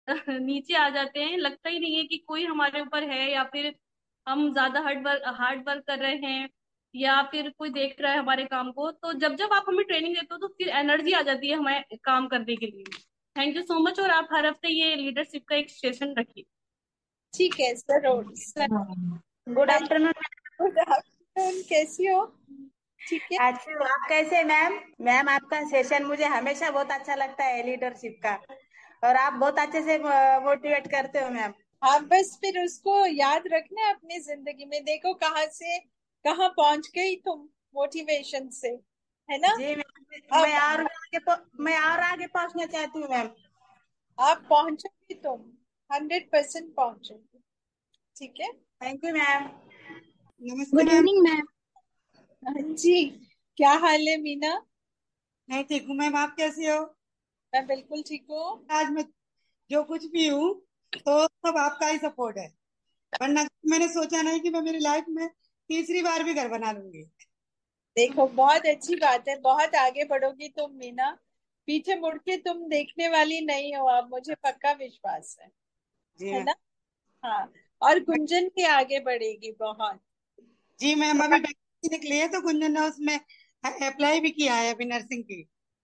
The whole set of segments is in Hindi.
नीचे आ जाते हैं, लगता ही नहीं है कि कोई हमारे ऊपर है, या फिर हम ज्यादा हार्ड वर्क कर रहे हैं, या फिर कोई देख रहा है हमारे काम को। तो जब जब आप हमें ट्रेनिंग देते हो तो फिर एनर्जी आ जाती है हमें काम करने के लिए। Thank you so much. और आप हर हफ्ते ये लीडरशिप का एक सेशन रखिए। ठीक है जरूर sir. Good afternoon. Good afternoon, कैसी हो? ठीक है। अच्छी हो आप? कैसे मैम? मैम आपका सेशन मुझे हमेशा बहुत अच्छा लगता है लीडरशिप का, और आप बहुत अच्छे से मोटिवेट करते हो मैम। हाँ, बस फिर उसको याद रखना है अपनी जिंदगी में। देखो कहाँ से कहाँ पहुंच गई तुम, मोटिवेशन से, है ना? जी मैम, अब मैं और आगे पहुंचना चाहती हूँ मैम। आप पहुंचोगी तुम, 100% पहुंचोगी। ठीक है। Thank you ma'am. नमस्ते गुड मैम। Evening ma'am. हाँ जी। क्या हाल है मीना? मैं ठीक हूँ मैम, आप कैसी हो? मैं बिल्कुल ठीक हूँ। आज मैं जो कुछ भी हूँ तो सब आपका ही सपोर्ट है, वरना मैंने सोचा नहीं कि मैं मेरी लाइफ में तीसरी बार भी घर बना लूंगी। देखो बहुत अच्छी बात है, बहुत आगे बढ़ोगी तुम मीना। पीछे मुड़ के तुम देखने वाली नहीं हो, अब मुझे पक्का विश्वास जी है मैम। ना? हाँ। और गुंजन के आगे बढ़ेगी बहुत। जी मैम, अभी वैकेंसी निकली है तो गुंजन ने उसमें अप्लाई भी किया है अभी नर्सिंग की।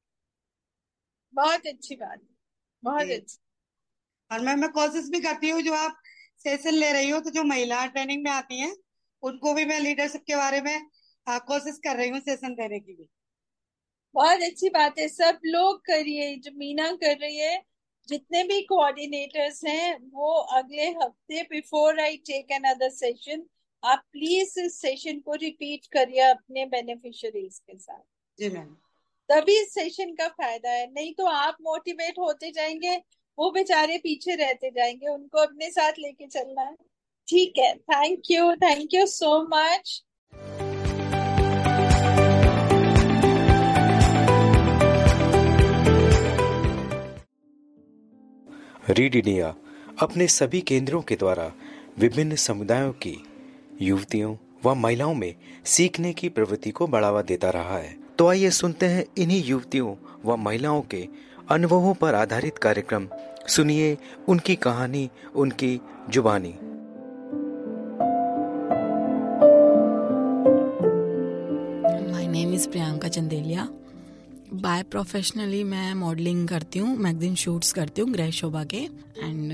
बहुत अच्छी बात है, बहुत जी। अच्छी। और मैं कोशिश भी करती हूँ, जो आप सेशन ले रही हो तो जो महिला ट्रेनिंग में आती हैं उनको भी मैं लीडरशिप के बारे में कोशिश कर रही हूँ सेशन देने की भी। बहुत अच्छी बात है, सब लोग करिए जो मीना कर रही है। जितने भी कोऑर्डिनेटर्स हैं वो अगले हफ्ते, before I take another session, आप प्लीज इस सेशन को रिपीट करिए अपने बेनिफिशियरीज के साथ। जी मैम। तभी इस सेशन का फायदा है, नहीं तो आप मोटिवेट होते जाएंगे, वो बेचारे पीछे रहते जाएंगे, उनको अपने साथ लेके चलना है। ठीक है, thank you so much. Read India अपने सभी केंद्रों के द्वारा विभिन्न समुदायों की युवतियों व महिलाओं में सीखने की प्रवृत्ति को बढ़ावा देता रहा है। तो आइए सुनते हैं इन्हीं युवतियों व महिलाओं के अनुभवों पर आधारित कार्यक्रम। सुनिए उनकी कहानी, उनकी जुबानी। My name is Priyanka Chandelia. Bye professionally मैं मॉडलिंग करती हूँ, मैगजीन शूट्स करती हूँ ग्रह शोभा के। एंड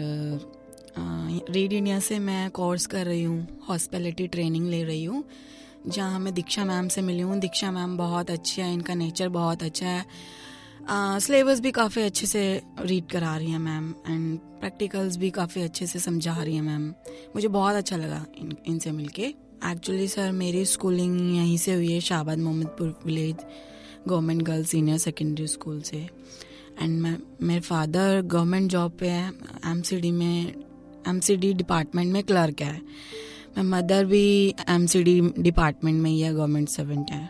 रीड इंडिया से मैं कोर्स कर रही हूँ, हॉस्पिटैलिटी ट्रेनिंग ले रही हूँ, जहाँ मैं दीक्षा मैम से मिली हूँ। दीक्षा मैम बहुत अच्छी है, इनका नेचर बहुत अच्छा है। सिलेबस भी काफ़ी अच्छे से रीड करा रही हैं मैम, एंड प्रैक्टिकल्स भी काफ़ी अच्छे से समझा रही हैं मैम। मुझे बहुत अच्छा लगा इनसे मिलके। एक्चुअली सर मेरी स्कूलिंग यहीं से हुई है, Shahabad Mohammadpur village government girls senior secondary school से। एंड मेरे फादर गवर्नमेंट जॉब पे है, एमसीडी डिपार्टमेंट में क्लर्क है। मैं मदर भी एमसीडी डिपार्टमेंट में ही है, गवर्नमेंट सर्वेंट है।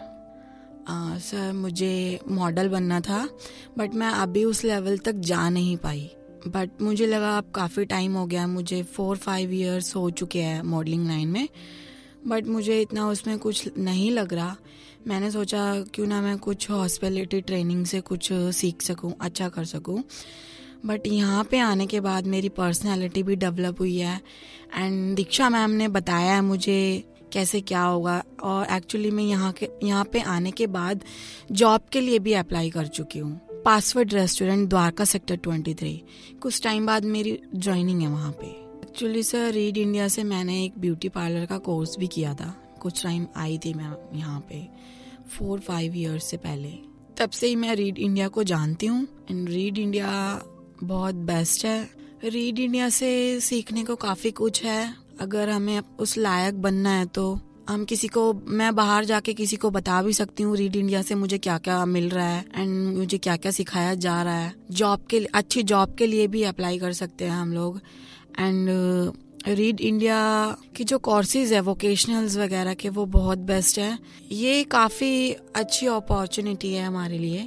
सर मुझे मॉडल बनना था, बट मैं अभी उस लेवल तक जा नहीं पाई। बट मुझे लगा अब काफ़ी टाइम हो गया, मुझे 4-5 ईयर्स हो चुके हैं मॉडलिंग लाइन में, बट मुझे इतना उसमें कुछ नहीं लग रहा। मैंने सोचा क्यों ना मैं कुछ हॉस्पिटैलिटी ट्रेनिंग से कुछ सीख सकूं, अच्छा कर सकूं। बट यहाँ पे आने के बाद मेरी पर्सनालिटी भी डेवलप हुई है, एंड दीक्षा मैम ने बताया है मुझे कैसे क्या होगा। और एक्चुअली मैं यहाँ पे आने के बाद जॉब के लिए भी अप्लाई कर चुकी हूँ। Password restaurant, Dwarka sector 23। कुछ टाइम बाद मेरी ज्वाइनिंग है वहाँ पे। एक्चुअली सर रीड इंडिया से मैंने एक ब्यूटी पार्लर का कोर्स भी किया था, कुछ टाइम आई थी मैं यहाँ पे 4-5 ईयर्स से पहले। तब से ही मैं रीड इंडिया को जानती हूँ, एंड रीड इंडिया बहुत बेस्ट है। रीड इंडिया से सीखने को काफ़ी कुछ है। अगर हमें उस लायक बनना है तो हम किसी को, मैं बाहर जाके किसी को बता भी सकती हूँ रीड इंडिया से मुझे क्या क्या मिल रहा है, एंड मुझे क्या क्या सिखाया जा रहा है। जॉब के, अच्छी जॉब के लिए भी अप्लाई कर सकते हैं हम लोग। एंड रीड इंडिया की जो कोर्सेज है वोकेशनल्स वगैरह के, वो बहुत बेस्ट है। ये काफ़ी अच्छी अपॉर्चुनिटी है हमारे लिए।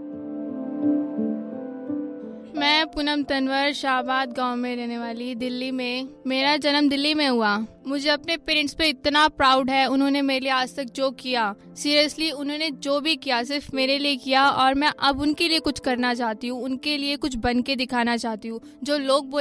मैं पूनम तनवर, शाहबाद गांव में रहने वाली, दिल्ली में। मेरा जन्म दिल्ली में हुआ। मुझे अपने पेरेंट्स पे इतना प्राउड है, उन्होंने मेरे लिए आज तक जो किया, सीरियसली उन्होंने जो भी किया सिर्फ मेरे लिए किया, और मैं अब उनके लिए कुछ करना चाहती हूँ, उनके लिए कुछ बन के दिखाना चाहती हूँ। जो लोग